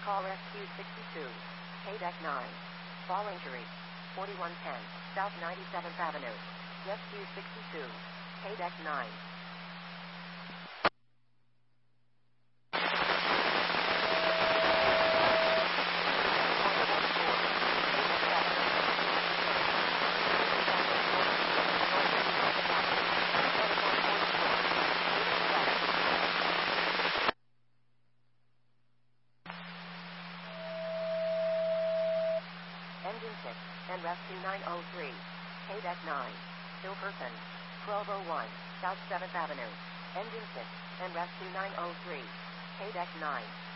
Call Rescue 62. K-Deck 9. Fall injury. 4110 South 97th Avenue. Rescue 62. K-Deck 9. Engine 6, and Rescue 903. K-Deck 9. Still person. 1201, South 7th Avenue. Engine 6, and Rescue 903. K-Deck 9.